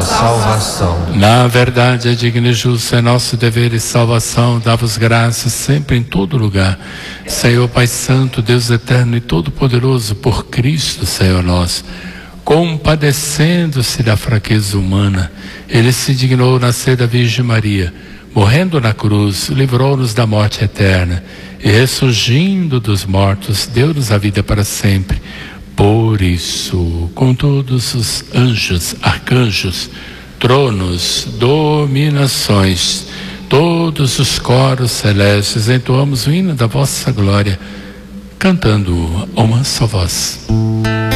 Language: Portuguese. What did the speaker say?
salvação. Na verdade, é digno e justo, é nosso dever e salvação, dar-vos graças sempre em todo lugar. Senhor Pai Santo, Deus eterno e todo-poderoso, por Cristo, Senhor nosso, compadecendo-se da fraqueza humana, Ele se dignou nascer da Virgem Maria, morrendo na cruz, livrou-nos da morte eterna, e ressurgindo dos mortos, deu-nos a vida para sempre. Por isso, com todos os anjos, arcanjos, tronos, dominações, todos os coros celestes, entoamos o hino da vossa glória, cantando a uma só voz.